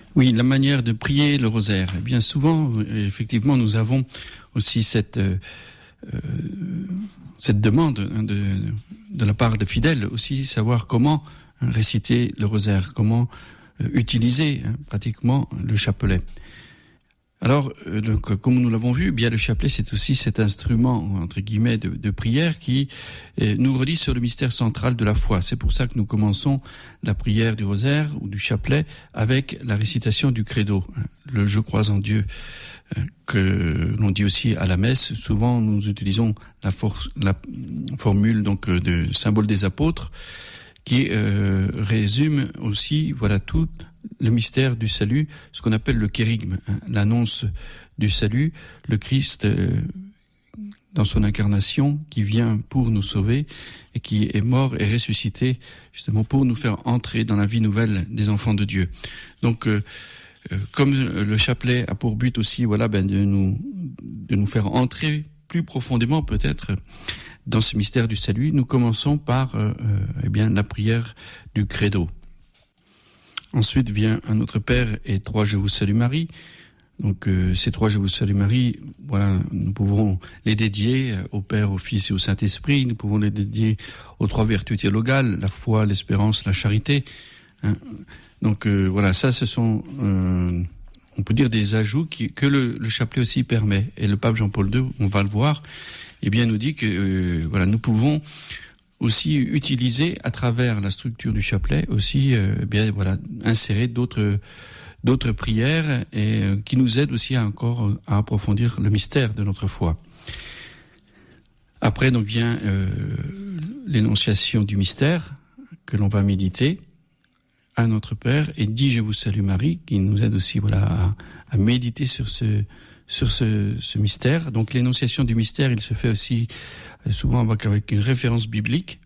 Oui, la manière de prier le rosaire. Eh bien souvent, effectivement, nous avons aussi cette demande de la part des fidèles aussi, savoir comment réciter le rosaire, comment utiliser pratiquement le chapelet. Alors, donc, comme nous l'avons vu, bien le chapelet, c'est aussi cet instrument entre guillemets de prière qui nous relie sur le mystère central de la foi. C'est pour ça que nous commençons la prière du rosaire ou du chapelet avec la récitation du credo, le je crois en Dieu, que l'on dit aussi à la messe. Souvent, nous utilisons la formule donc de symbole des apôtres qui résume aussi tout le mystère du salut, ce qu'on appelle le kérygme, l'annonce du salut, le Christ dans son incarnation qui vient pour nous sauver et qui est mort et ressuscité justement pour nous faire entrer dans la vie nouvelle des enfants de Dieu. Donc comme le chapelet a pour but aussi de nous faire entrer plus profondément peut-être dans ce mystère du salut, nous commençons par la prière du credo. Ensuite vient un Notre Père et 3 Je vous salue Marie. Donc ces 3 Je vous salue Marie, nous pouvons les dédier au Père, au Fils et au Saint-Esprit. Nous pouvons les dédier aux 3 vertus théologales, la foi, l'espérance, la charité. Donc ça ce sont on peut dire des ajouts que le chapelet aussi permet. Et le pape Jean-Paul II, on va le voir, nous dit que nous pouvons aussi utiliser à travers la structure du chapelet aussi insérer d'autres prières et qui nous aident aussi à approfondir le mystère de notre foi. Après donc vient l'énonciation du mystère que l'on va méditer à Notre Père et dit Je vous salue Marie, qui nous aide aussi à méditer sur ce mystère. Donc l'énonciation du mystère, il se fait aussi souvent avec une référence biblique.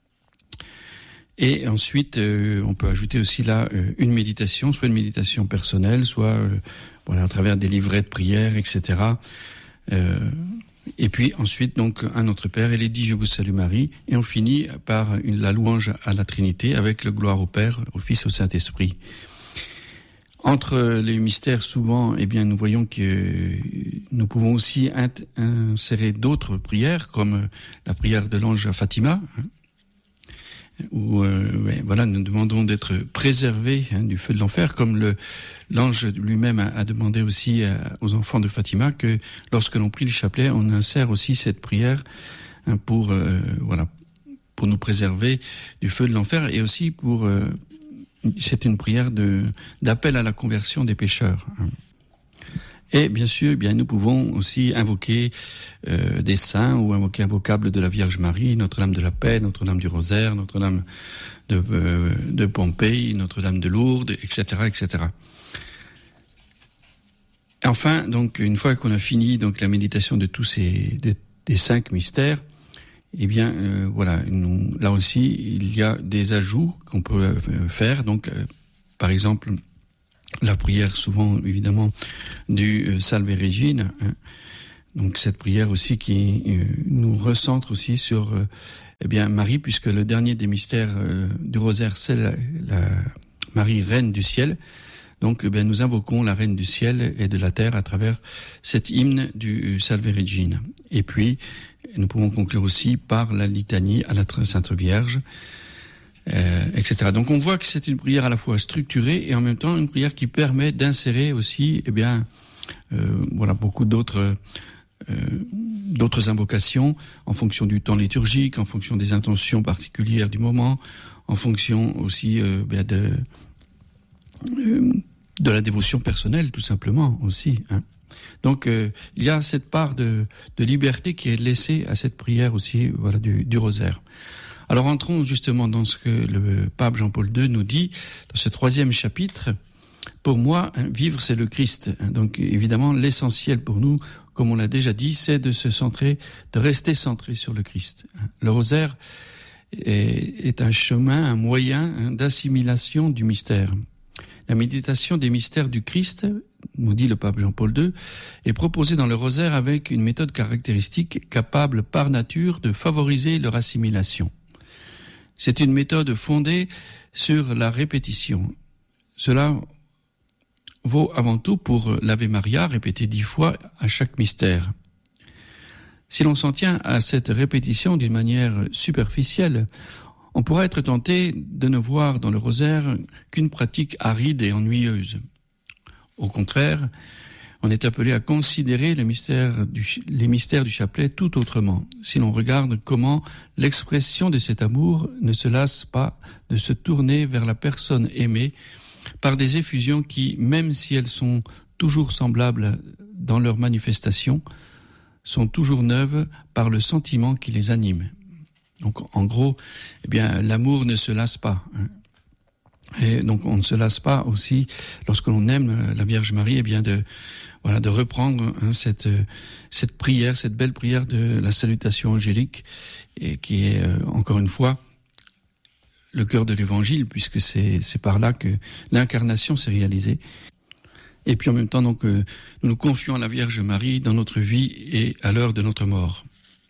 Et ensuite, on peut ajouter aussi une méditation, soit une méditation personnelle, soit à travers des livrets de prière, etc. Et puis ensuite, donc, un Notre Père, et les 10 Je vous salue Marie, et on finit par la louange à la Trinité avec le gloire au Père, au Fils, au Saint-Esprit. Entre les mystères, souvent, nous voyons que nous pouvons aussi insérer d'autres prières, comme la prière de l'ange à Fatima, où nous demandons d'être préservés du feu de l'enfer, comme l'ange lui-même a demandé aussi aux enfants de Fatima que lorsque l'on prie le chapelet, on insère aussi cette prière pour nous préserver du feu de l'enfer, et aussi c'est une prière d'appel à la conversion des pécheurs. Et bien sûr, nous pouvons aussi invoquer des saints ou invoquer un vocable de la Vierge Marie, Notre-Dame de la Paix, Notre-Dame du Rosaire, Notre-Dame de Pompéi, Notre-Dame de Lourdes, etc., etc. Enfin, donc, une fois qu'on a fini donc la méditation de tous des 5 mystères, là aussi, il y a des ajouts qu'on peut faire. Donc, par exemple, la prière souvent, évidemment, du Salve Regina. Donc, cette prière aussi qui nous recentre aussi sur Marie, puisque le dernier des mystères du rosaire, c'est la Marie, Reine du ciel. Donc, nous invoquons la Reine du ciel et de la terre à travers cet hymne du Salve Regina. Et puis, nous pouvons conclure aussi par la litanie à la Sainte Vierge, etc. Donc, on voit que c'est une prière à la fois structurée et en même temps une prière qui permet d'insérer aussi, beaucoup d'autres invocations en fonction du temps liturgique, en fonction des intentions particulières du moment, en fonction aussi de la dévotion personnelle, tout simplement aussi. Donc il y a cette part de liberté qui est laissée à cette prière aussi, du rosaire. Alors entrons justement dans ce que le pape Jean-Paul II nous dit dans ce 3e chapitre. Pour moi, vivre, c'est le Christ. Donc évidemment, l'essentiel pour nous, comme on l'a déjà dit, c'est de rester centré sur le Christ. Le rosaire est un chemin, un moyen d'assimilation du mystère. La méditation des mystères du Christ, nous dit le pape Jean-Paul II, est proposée dans le rosaire avec une méthode caractéristique capable par nature de favoriser leur assimilation. C'est une méthode fondée sur la répétition. Cela vaut avant tout pour l'Ave Maria répété 10 fois à chaque mystère. Si l'on s'en tient à cette répétition d'une manière superficielle, on pourrait être tenté de ne voir dans le rosaire qu'une pratique aride et ennuyeuse. Au contraire, on est appelé à considérer les mystères du chapelet tout autrement, si l'on regarde comment l'expression de cet amour ne se lasse pas de se tourner vers la personne aimée par des effusions qui, même si elles sont toujours semblables dans leur manifestation, sont toujours neuves par le sentiment qui les anime. Donc, en gros, l'amour ne se lasse pas. Et donc, on ne se lasse pas aussi, lorsque l'on aime la Vierge Marie, de reprendre cette prière, cette belle prière de la salutation angélique, et qui est, encore une fois, le cœur de l'Évangile, puisque c'est par là que l'incarnation s'est réalisée. Et puis en même temps, donc, nous nous confions à la Vierge Marie dans notre vie et à l'heure de notre mort.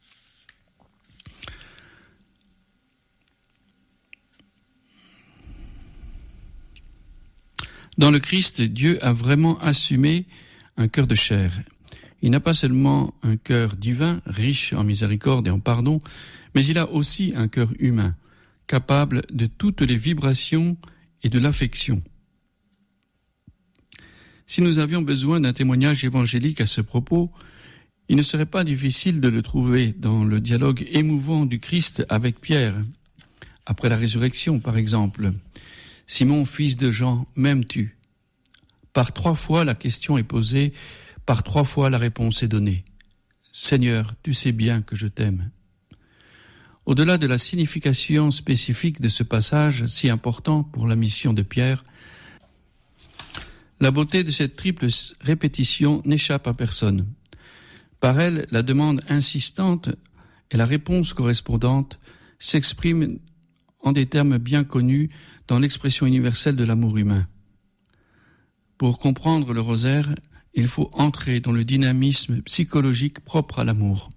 Dans le Christ, Dieu a vraiment assumé un cœur de chair. Il n'a pas seulement un cœur divin, riche en miséricorde et en pardon, mais il a aussi un cœur humain, capable de toutes les vibrations et de l'affection. Si nous avions besoin d'un témoignage évangélique à ce propos, il ne serait pas difficile de le trouver dans le dialogue émouvant du Christ avec Pierre. Après la résurrection, par exemple, « Simon, fils de Jean, m'aimes-tu » Par 3 fois, la question est posée, par 3 fois, la réponse est donnée. « Seigneur, tu sais bien que je t'aime. » Au-delà de la signification spécifique de ce passage si important pour la mission de Pierre, la beauté de cette triple répétition n'échappe à personne. Par elle, la demande insistante et la réponse correspondante s'expriment en des termes bien connus dans l'expression universelle de l'amour humain. Pour comprendre le rosaire, il faut entrer dans le dynamisme psychologique propre à l'amour.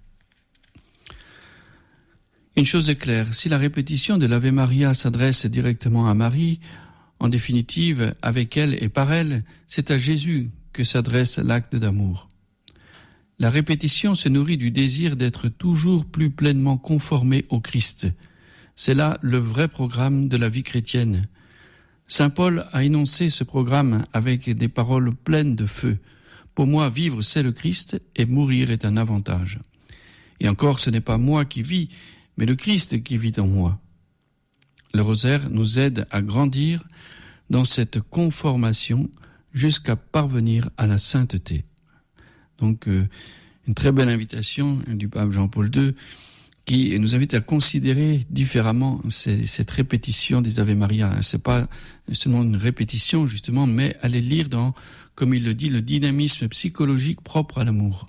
Une chose est claire, si la répétition de l'Ave Maria s'adresse directement à Marie, en définitive, avec elle et par elle, c'est à Jésus que s'adresse l'acte d'amour. La répétition se nourrit du désir d'être toujours plus pleinement conformé au Christ. C'est là le vrai programme de la vie chrétienne. Saint Paul a énoncé ce programme avec des paroles pleines de feu. Pour moi, vivre, c'est le Christ, et mourir est un avantage. Et encore, ce n'est pas moi qui vis, mais le Christ qui vit en moi. Le rosaire nous aide à grandir dans cette conformation jusqu'à parvenir à la sainteté. Donc, une très belle invitation du pape Jean-Paul II qui nous invite à considérer différemment cette répétition des Ave Maria. C'est pas seulement une répétition, justement, mais à les lire dans, comme il le dit, le dynamisme psychologique propre à l'amour.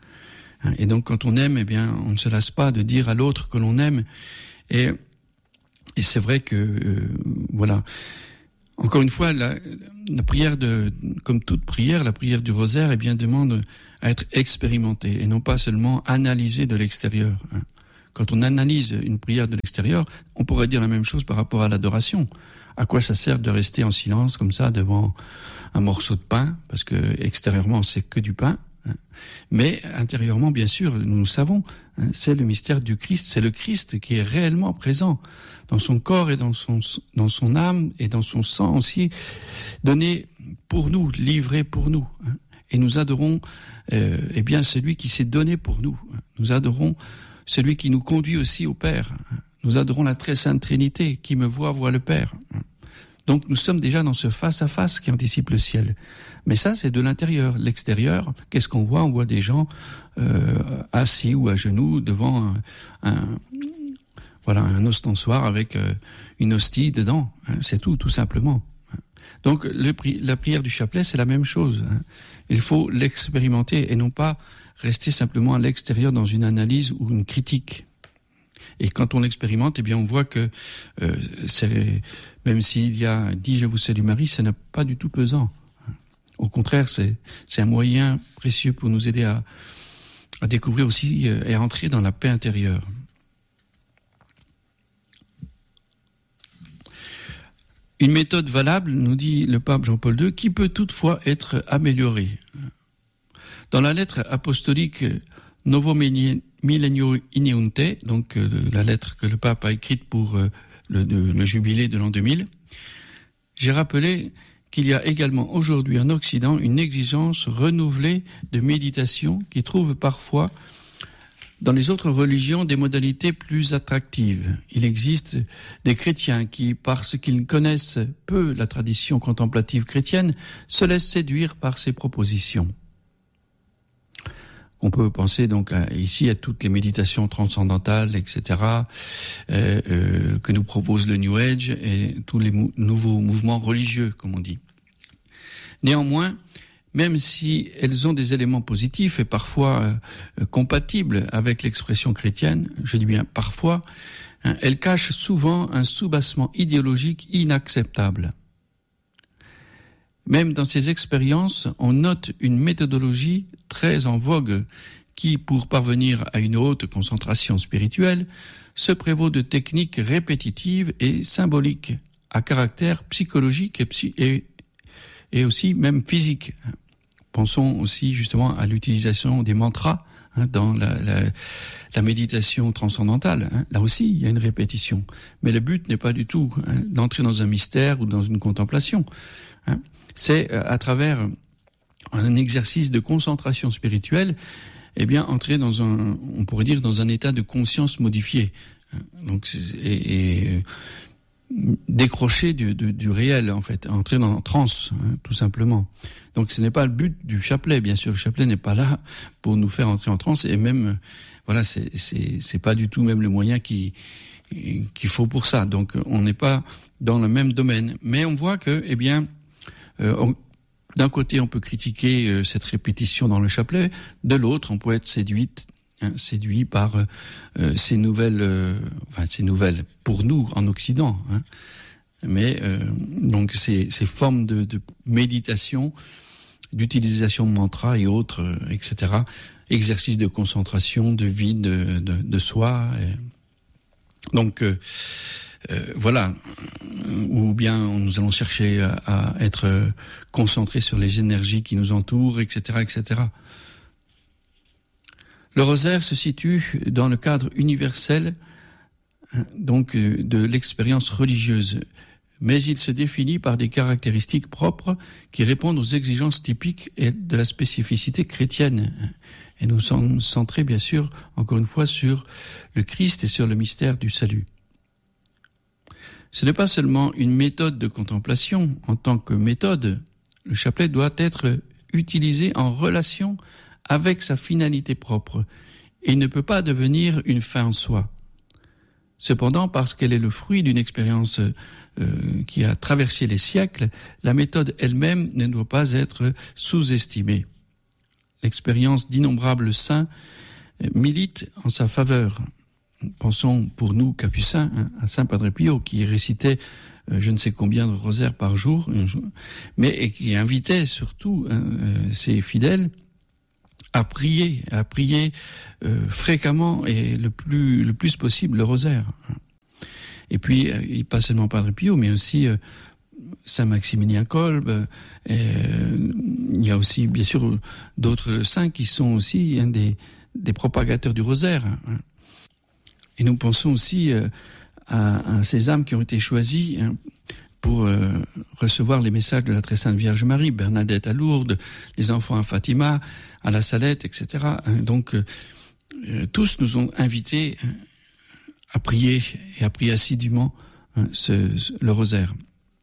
Et donc, quand on aime, on ne se lasse pas de dire à l'autre que l'on aime. Et c'est vrai que, voilà. Encore une fois, la prière comme toute prière, la prière du rosaire, demande à être expérimentée et non pas seulement analysée de l'extérieur. Quand on analyse une prière de l'extérieur, on pourrait dire la même chose par rapport à l'adoration. À quoi ça sert de rester en silence comme ça devant un morceau de pain, parce que extérieurement c'est que du pain, mais intérieurement, bien sûr, nous savons, c'est le mystère du Christ, c'est le Christ qui est réellement présent dans son corps et dans son âme et dans son sang aussi, donné pour nous, livré pour nous. Et nous adorons celui qui s'est donné pour nous. Nous adorons celui qui nous conduit aussi au Père. Nous adorons la très sainte Trinité, qui me voit le Père. Donc nous sommes déjà dans ce face-à-face qui anticipe le ciel. Mais ça, c'est de l'intérieur. L'extérieur, qu'est-ce qu'on voit ? On voit des gens assis ou à genoux devant un ostensoir avec une hostie dedans. C'est tout simplement. Donc la prière du chapelet, c'est la même chose. Il faut l'expérimenter et non pas rester simplement à l'extérieur dans une analyse ou une critique. Et quand on l'expérimente, on voit que même s'il y a dit « Je vous salue Marie », ça n'est pas du tout pesant. Au contraire, c'est un moyen précieux pour nous aider à découvrir aussi et à entrer dans la paix intérieure. Une méthode valable, nous dit le pape Jean-Paul II, qui peut toutefois être améliorée. Dans la lettre apostolique Novo Millennio Ineunte, donc la lettre que le pape a écrite pour le jubilé de l'an 2000, j'ai rappelé qu'il y a également aujourd'hui en Occident une exigence renouvelée de méditation qui trouve parfois dans les autres religions des modalités plus attractives. Il existe des chrétiens qui, parce qu'ils connaissent peu la tradition contemplative chrétienne, se laissent séduire par ces propositions. On peut penser donc ici à toutes les méditations transcendantales, etc., que nous propose le New Age et tous les nouveaux mouvements religieux, comme on dit. Néanmoins, même si elles ont des éléments positifs et parfois compatibles avec l'expression chrétienne, je dis bien parfois, elles cachent souvent un soubassement idéologique inacceptable. Même dans ces expériences, on note une méthodologie très en vogue qui, pour parvenir à une haute concentration spirituelle, se prévaut de techniques répétitives et symboliques à caractère psychologique et aussi même physique. Pensons aussi justement à l'utilisation des mantras dans la méditation transcendantale. Là aussi, il y a une répétition. Mais le but n'est pas du tout d'entrer dans un mystère ou dans une contemplation. C'est à travers un exercice de concentration spirituelle, eh bien, entrer on pourrait dire, dans un état de conscience modifié. Donc, décrocher du réel, en fait, entrer dans la transe, tout simplement. Donc, ce n'est pas le but du chapelet, bien sûr. Le chapelet n'est pas là pour nous faire entrer en transe, et même, voilà, c'est pas du tout même le moyen qu'il faut pour ça. Donc, on n'est pas dans le même domaine. Mais on voit que, eh bien, d'un côté, on peut critiquer cette répétition dans le chapelet, de l'autre, on peut être séduit par ces nouvelles pour nous en Occident. Mais donc ces formes de méditation, d'utilisation de mantras et autres, etc. Exercices de concentration, de vide de soi. Donc voilà, ou bien nous allons chercher à être concentrés sur les énergies qui nous entourent, etc., etc. Le rosaire se situe dans le cadre universel, donc, de l'expérience religieuse, mais il se définit par des caractéristiques propres qui répondent aux exigences typiques et de la spécificité chrétienne. Et nous sommes centrés, bien sûr, encore une fois, sur le Christ et sur le mystère du salut. Ce n'est pas seulement une méthode de contemplation. En tant que méthode, le chapelet doit être utilisé en relation avec sa finalité propre et ne peut pas devenir une fin en soi. Cependant, parce qu'elle est le fruit d'une expérience qui a traversé les siècles, la méthode elle-même ne doit pas être sous-estimée. L'expérience d'innombrables saints milite en sa faveur. Pensons pour nous, capucins, à Saint Padre Pio, qui récitait je ne sais combien de rosaires par jour, mais qui invitait surtout ses fidèles à prier fréquemment et le plus possible le rosaire. Et puis, pas seulement Padre Pio, mais aussi Saint Maximilien Kolbe. Il y a aussi, bien sûr, d'autres saints qui sont aussi des propagateurs du rosaire. Et nous pensons aussi à ces âmes qui ont été choisies pour recevoir les messages de la très sainte Vierge Marie, Bernadette à Lourdes, les enfants à Fatima, à la Salette, etc. Donc, tous nous ont invités à prier et à prier assidûment le rosaire.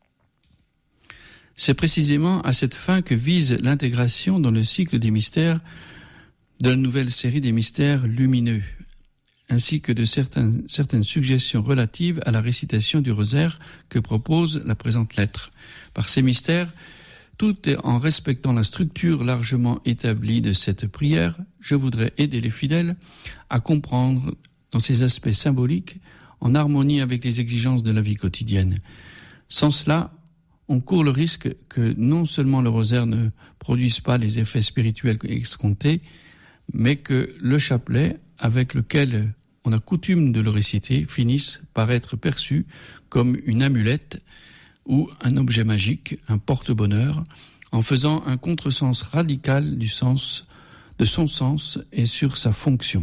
C'est précisément à cette fin que vise l'intégration dans le cycle des mystères de la nouvelle série des mystères lumineux, ainsi que de certaines suggestions relatives à la récitation du rosaire que propose la présente lettre. Par ces mystères, tout en respectant la structure largement établie de cette prière, je voudrais aider les fidèles à comprendre dans ses aspects symboliques, en harmonie avec les exigences de la vie quotidienne. Sans cela, on court le risque que non seulement le rosaire ne produise pas les effets spirituels escomptés, mais que le chapelet, avec lequel on a coutume de le réciter, finisse par être perçu comme une amulette ou un objet magique, un porte-bonheur, en faisant un contresens radical de son sens et sur sa fonction.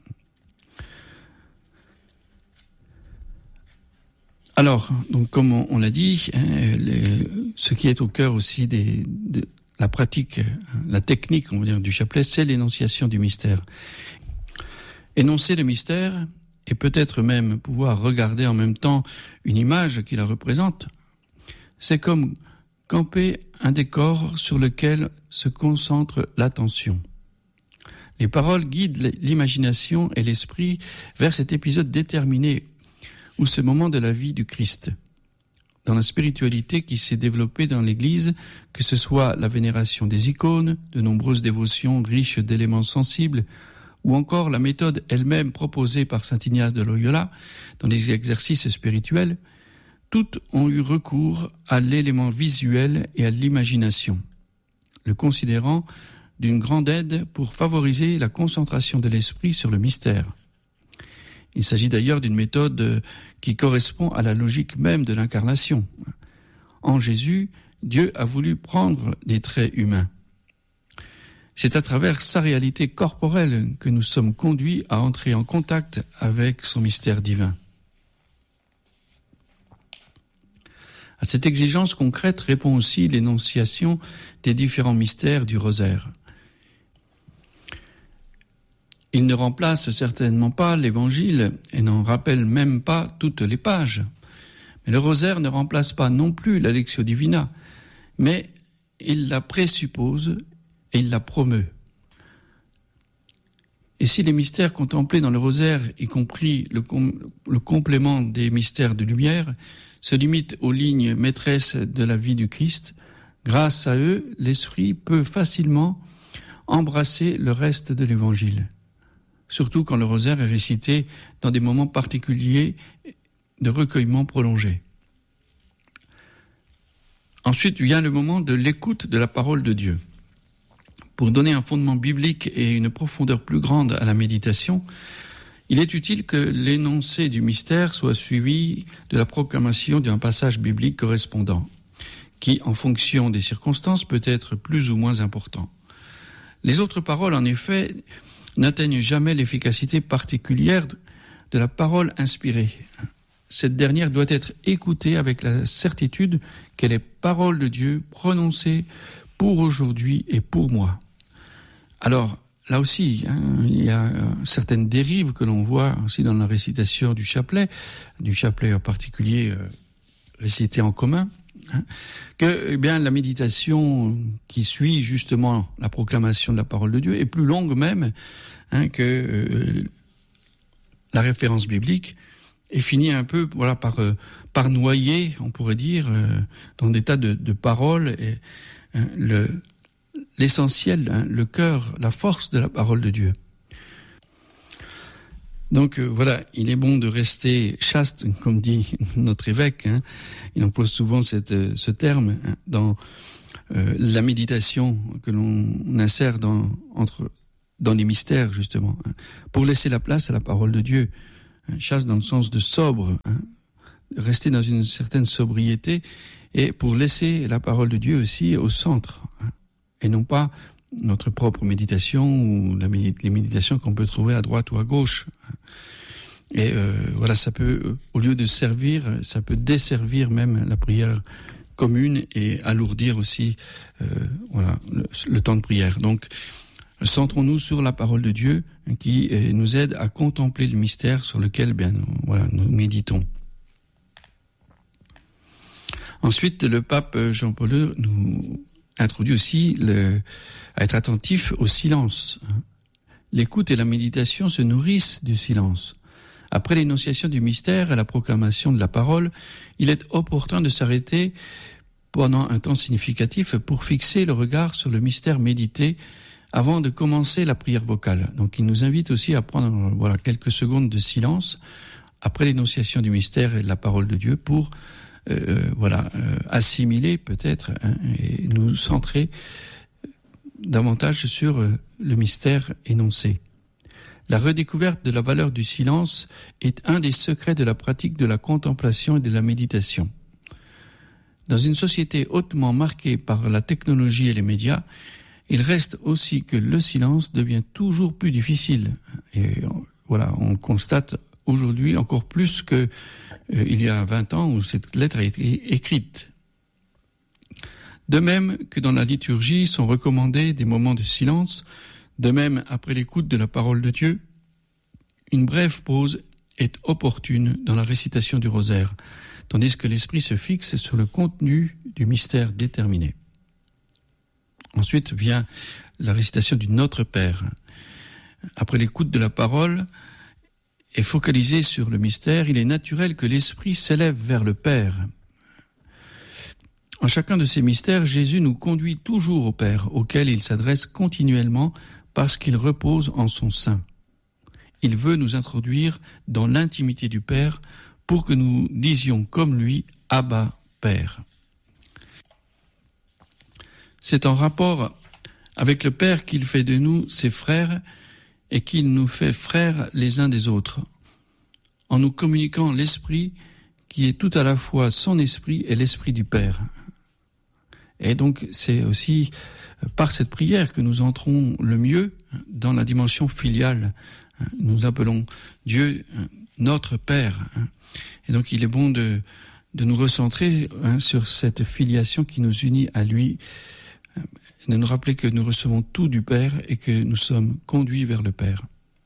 Alors, donc comme on l'a dit, ce qui est au cœur aussi de la pratique, la technique, on va dire, du chapelet, c'est l'énonciation du mystère. Énoncer le mystère et peut-être même pouvoir regarder en même temps une image qui la représente, c'est comme camper un décor sur lequel se concentre l'attention. Les paroles guident l'imagination et l'esprit vers cet épisode déterminé ou ce moment de la vie du Christ. Dans la spiritualité qui s'est développée dans l'Église, que ce soit la vénération des icônes, de nombreuses dévotions riches d'éléments sensibles, ou encore la méthode elle-même proposée par saint Ignace de Loyola dans les exercices spirituels, toutes ont eu recours à l'élément visuel et à l'imagination, le considérant d'une grande aide pour favoriser la concentration de l'esprit sur le mystère. Il s'agit d'ailleurs d'une méthode qui correspond à la logique même de l'incarnation. En Jésus, Dieu a voulu prendre des traits humains. C'est à travers sa réalité corporelle que nous sommes conduits à entrer en contact avec son mystère divin. À cette exigence concrète répond aussi l'énonciation des différents mystères du rosaire. Il ne remplace certainement pas l'Évangile et n'en rappelle même pas toutes les pages. Mais le rosaire ne remplace pas non plus la Lectio Divina, mais il la présuppose et il la promeut. Et si les mystères contemplés dans le rosaire, y compris le complément des mystères de lumière, se limitent aux lignes maîtresses de la vie du Christ, grâce à eux, l'esprit peut facilement embrasser le reste de l'Évangile. Surtout quand le rosaire est récité dans des moments particuliers de recueillement prolongé. Ensuite vient le moment de l'écoute de la parole de Dieu. Pour donner un fondement biblique et une profondeur plus grande à la méditation, il est utile que l'énoncé du mystère soit suivi de la proclamation d'un passage biblique correspondant, qui, en fonction des circonstances, peut être plus ou moins important. Les autres paroles, en effet, n'atteignent jamais l'efficacité particulière de la parole inspirée. Cette dernière doit être écoutée avec la certitude qu'elle est parole de Dieu prononcée pour aujourd'hui et pour moi. Alors, là aussi, il y a certaines dérives que l'on voit aussi dans la récitation du chapelet en particulier récité en commun, que la méditation qui suit justement la proclamation de la parole de Dieu est plus longue même que la référence biblique et finit un peu par noyer, on pourrait dire, dans des tas de paroles et l'essentiel, le cœur, la force de la parole de Dieu. Donc il est bon de rester chaste, comme dit notre évêque. Il emploie souvent ce terme dans la méditation que l'on insère dans les mystères, justement, pour laisser la place à la parole de Dieu. Chaste dans le sens de sobre, rester dans une certaine sobriété, et pour laisser la parole de Dieu aussi au centre, et non pas notre propre méditation ou les méditations qu'on peut trouver à droite ou à gauche. Et ça peut, au lieu de servir, ça peut desservir même la prière commune et alourdir aussi le temps de prière. Donc, centrons-nous sur la parole de Dieu qui nous aide à contempler le mystère sur lequel nous méditons. Ensuite, le pape Jean-Paul II nous introduit aussi à être attentif au silence. L'écoute et la méditation se nourrissent du silence. Après l'énonciation du mystère et la proclamation de la parole, il est opportun de s'arrêter pendant un temps significatif pour fixer le regard sur le mystère médité avant de commencer la prière vocale. Donc il nous invite aussi à prendre quelques secondes de silence après l'énonciation du mystère et de la parole de Dieu pour assimiler peut-être et nous centrer davantage sur le mystère énoncé. La redécouverte de la valeur du silence est un des secrets de la pratique de la contemplation et de la méditation. Dans une société hautement marquée par la technologie et les médias, il reste aussi que le silence devient toujours plus difficile. Et voilà, on constate aujourd'hui encore plus que il y a 20 ans où cette lettre a été écrite. De même que dans la liturgie sont recommandés des moments de silence, de même après l'écoute de la parole de Dieu, une brève pause est opportune dans la récitation du rosaire, tandis que l'esprit se fixe sur le contenu du mystère déterminé. Ensuite vient la récitation du Notre Père. Après l'écoute de la parole et focalisé sur le mystère, il est naturel que l'esprit s'élève vers le Père. En chacun de ces mystères, Jésus nous conduit toujours au Père, auquel il s'adresse continuellement parce qu'il repose en son sein. Il veut nous introduire dans l'intimité du Père pour que nous disions comme lui « Abba, Père ». C'est en rapport avec le Père qu'il fait de nous ses frères et qu'il nous fait frères les uns des autres, en nous communiquant l'Esprit qui est tout à la fois son Esprit et l'Esprit du Père. Et donc c'est aussi par cette prière que nous entrons le mieux dans la dimension filiale. Nous appelons Dieu notre Père. Et donc il est bon de nous recentrer sur cette filiation qui nous unit à lui, de nous rappeler que nous recevons tout du Père et que nous sommes conduits vers le Père.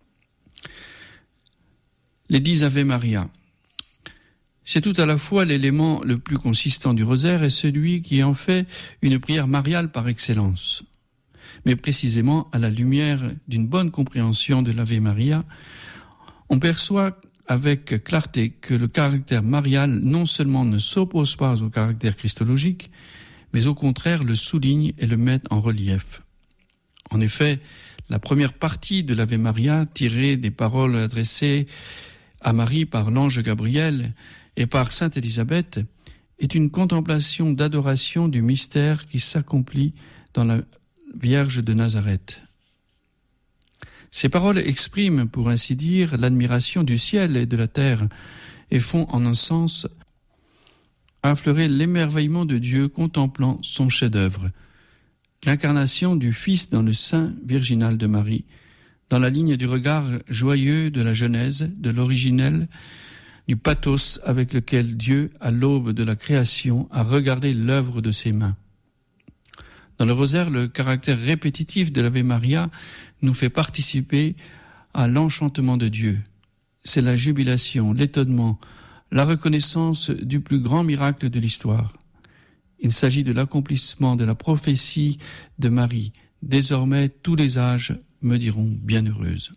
Les 10 Ave Maria. C'est tout à la fois l'élément le plus consistant du rosaire et celui qui en fait une prière mariale par excellence. Mais précisément, à la lumière d'une bonne compréhension de l'Ave Maria, on perçoit avec clarté que le caractère marial non seulement ne s'oppose pas au caractère christologique, mais au contraire le souligne et le met en relief. En effet, la première partie de l'Ave Maria, tirée des paroles adressées à Marie par l'ange Gabriel et par sainte Élisabeth, est une contemplation d'adoration du mystère qui s'accomplit dans la Vierge de Nazareth. Ces paroles expriment, pour ainsi dire, l'admiration du ciel et de la terre et font en un sens affleurer l'émerveillement de Dieu contemplant son chef-d'œuvre, l'incarnation du Fils dans le sein virginal de Marie, dans la ligne du regard joyeux de la Genèse, de l'originel, du pathos avec lequel Dieu, à l'aube de la création, a regardé l'œuvre de ses mains. Dans le rosaire, le caractère répétitif de l'Ave Maria nous fait participer à l'enchantement de Dieu. C'est la jubilation, l'étonnement, la reconnaissance du plus grand miracle de l'histoire. Il s'agit de l'accomplissement de la prophétie de Marie. Désormais, tous les âges me diront bienheureuse.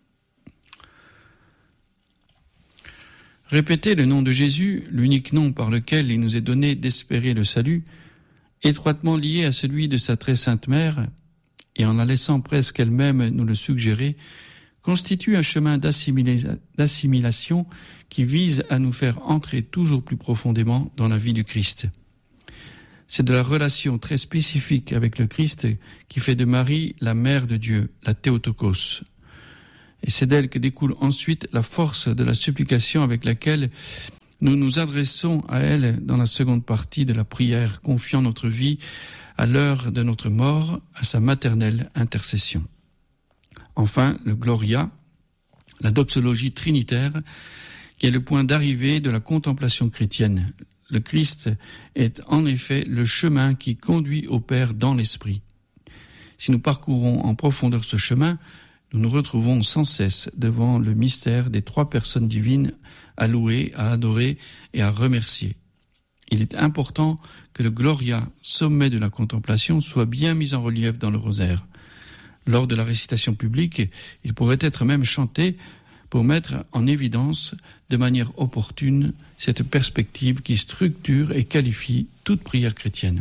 Répéter le nom de Jésus, l'unique nom par lequel il nous est donné d'espérer le salut, étroitement lié à celui de sa très sainte mère, et en la laissant presque elle-même nous le suggérer, constitue un chemin d'assimilation qui vise à nous faire entrer toujours plus profondément dans la vie du Christ. C'est de la relation très spécifique avec le Christ qui fait de Marie la mère de Dieu, la Théotokos. Et c'est d'elle que découle ensuite la force de la supplication avec laquelle nous nous adressons à elle dans la seconde partie de la prière, confiant notre vie à l'heure de notre mort à sa maternelle intercession. Enfin, le Gloria, la doxologie trinitaire, qui est le point d'arrivée de la contemplation chrétienne. Le Christ est en effet le chemin qui conduit au Père dans l'Esprit. Si nous parcourons en profondeur ce chemin, nous nous retrouvons sans cesse devant le mystère des 3 personnes divines à louer, à adorer et à remercier. Il est important que le Gloria, sommet de la contemplation, soit bien mis en relief dans le rosaire. Lors de la récitation publique, il pourrait être même chanté pour mettre en évidence de manière opportune cette perspective qui structure et qualifie toute prière chrétienne.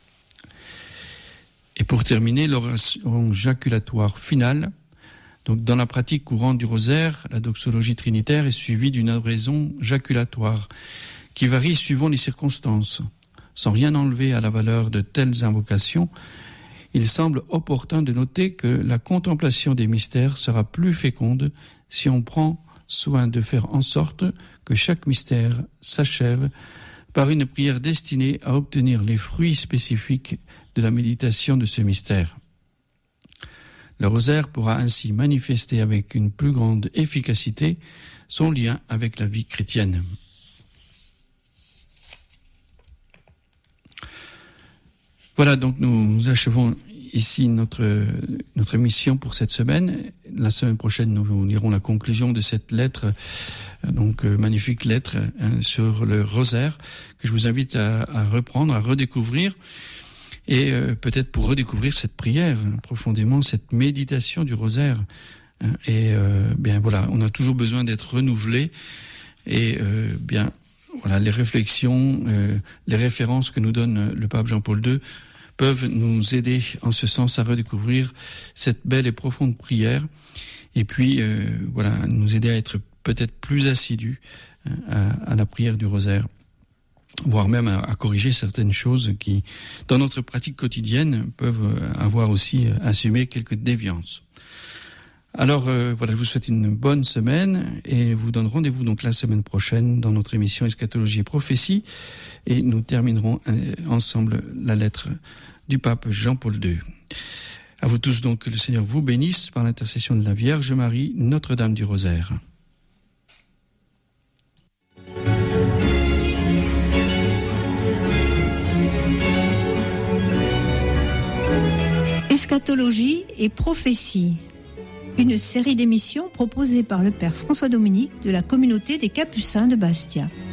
Et pour terminer, l'oration jaculatoire finale. Donc, dans la pratique courante du rosaire, la doxologie trinitaire est suivie d'une oraison jaculatoire qui varie suivant les circonstances. Sans rien enlever à la valeur de telles invocations, il semble opportun de noter que la contemplation des mystères sera plus féconde si on prend soin de faire en sorte que chaque mystère s'achève par une prière destinée à obtenir les fruits spécifiques de la méditation de ce mystère. Le rosaire pourra ainsi manifester avec une plus grande efficacité son lien avec la vie chrétienne. Voilà, donc nous achevons ici notre émission pour cette semaine. La semaine prochaine, nous lirons la conclusion de cette lettre, magnifique lettre sur le rosaire, que je vous invite à reprendre, à redécouvrir, et peut-être pour redécouvrir cette prière profondément, cette méditation du rosaire. Et on a toujours besoin d'être renouvelé, et les réflexions, les références que nous donne le pape Jean-Paul II peuvent nous aider en ce sens à redécouvrir cette belle et profonde prière, et puis nous aider à être peut-être plus assidus à la prière du rosaire, voire même à corriger certaines choses qui, dans notre pratique quotidienne, peuvent avoir aussi assumé quelques déviances. Alors je vous souhaite une bonne semaine et vous donne rendez-vous donc la semaine prochaine dans notre émission Eschatologie et Prophétie, et nous terminerons ensemble la lettre du pape Jean-Paul II. À vous tous donc, que le Seigneur vous bénisse par l'intercession de la Vierge Marie, Notre-Dame du Rosaire. Eschatologie et Prophétie, une série d'émissions proposées par le Père François Dominique de la communauté des Capucins de Bastia.